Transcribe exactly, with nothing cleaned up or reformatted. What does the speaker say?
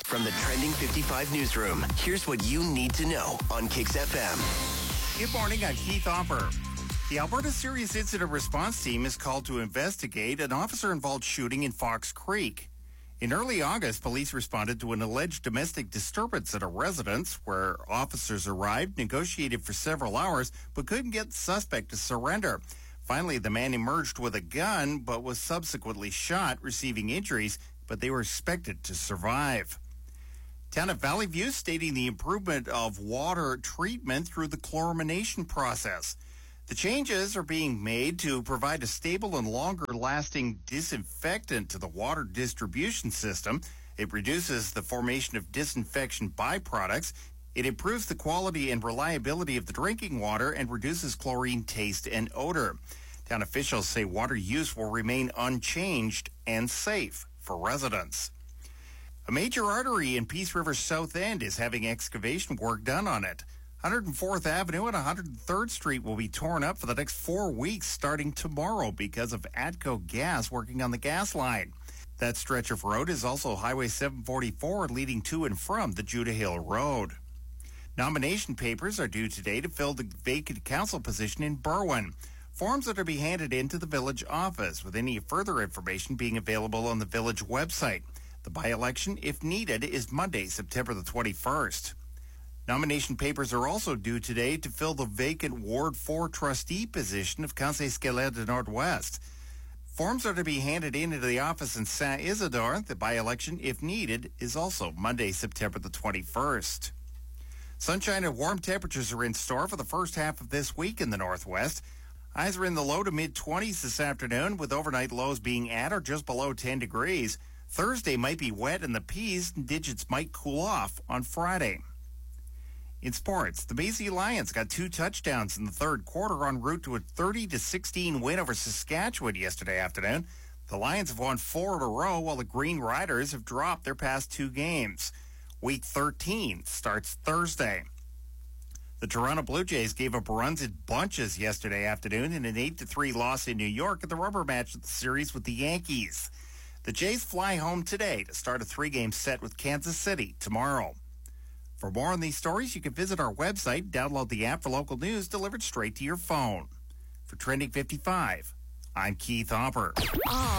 From the Trending fifty-five newsroom, here's what you need to know on Kix F M. Good morning, I'm Keith Hopper. The Alberta Serious Incident Response Team is called to investigate an officer-involved shooting in Fox Creek. In early August, police responded to an alleged domestic disturbance at a residence where officers arrived, negotiated for several hours, but couldn't get the suspect to surrender. Finally, the man emerged with a gun, but was subsequently shot, receiving injuries, but they were expected to survive. Town of Valley View stating the improvement of water treatment through the chlorination process. The changes are being made to provide a stable and longer-lasting disinfectant to the water distribution system. It reduces the formation of disinfection byproducts. It improves the quality and reliability of the drinking water and reduces chlorine taste and odor. Town officials say water use will remain unchanged and safe for residents. A major artery in Peace River's South End is having excavation work done on it. one hundred fourth Avenue and one hundred third Street will be torn up for the next four weeks starting tomorrow because of ATCO Gas working on the gas line. That stretch of road is also Highway seven forty-four leading to and from the Judah Hill Road. Nomination papers are due today to fill the vacant council position in Berwyn. Forms are to be handed into the village office, with any further information being available on the village website. The by-election, if needed, is Monday, September the twenty-first. Nomination papers are also due today to fill the vacant Ward four trustee position of Conseil Scalaire de Nord-Ouest. Forms are to be handed into the office in Saint Isidore. The by-election, if needed, is also Monday, September the twenty-first. Sunshine and warm temperatures are in store for the first half of this week in the Northwest. Highs are in the low to mid-twenties this afternoon, with overnight lows being at or just below ten degrees. Thursday might be wet and the P's and digits might cool off on Friday. In sports, the Mazie Lions got two touchdowns in the third quarter en route to a thirty to sixteen win over Saskatchewan yesterday afternoon. The Lions have won four in a row, while the Green Riders have dropped their past two games. Week thirteen starts Thursday. The Toronto Blue Jays gave up runs in bunches yesterday afternoon in an eight to three loss in New York at the rubber match of the series with the Yankees. The Jays fly home today to start a three-game set with Kansas City tomorrow. For more on these stories, you can visit our website, download the app for local news delivered straight to your phone. For Trending fifty-five, I'm Keith Hopper.